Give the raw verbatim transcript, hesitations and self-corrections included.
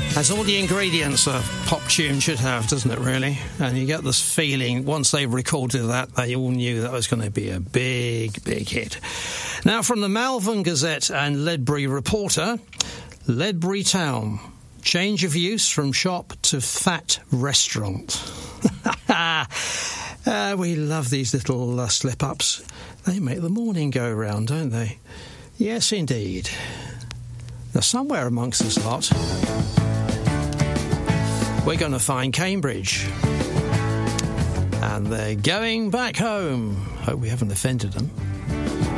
Has all the ingredients a pop tune should have, doesn't it, really? And you get this feeling, once they recorded that, they all knew that was going to be a big, big hit. Now, from the Malvern Gazette and Ledbury Reporter, Ledbury Town, change of use from shop to fat restaurant. uh, we love these little uh, slip-ups. They make the morning go round, don't they? Yes, indeed. Now, somewhere amongst this lot, we're going to find Cambridge. And they're going back home. Hope we haven't offended them.